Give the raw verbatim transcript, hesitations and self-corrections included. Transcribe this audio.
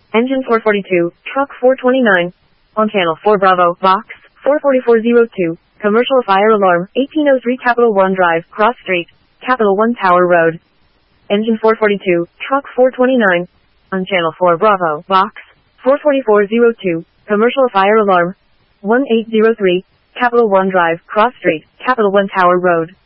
Engine four forty-two, Truck four twenty-nine. On Channel four Bravo, Box four forty-four oh two. Commercial fire alarm, eighteen oh three Capital One Drive, Cross Street, Capital One Tower Road. Engine four forty-two, Truck four twenty-nine. On Channel four Bravo, Box four forty-four oh two. Commercial fire alarm, one eight oh three, Capital One Drive, Cross Street, Capital One Tower Road.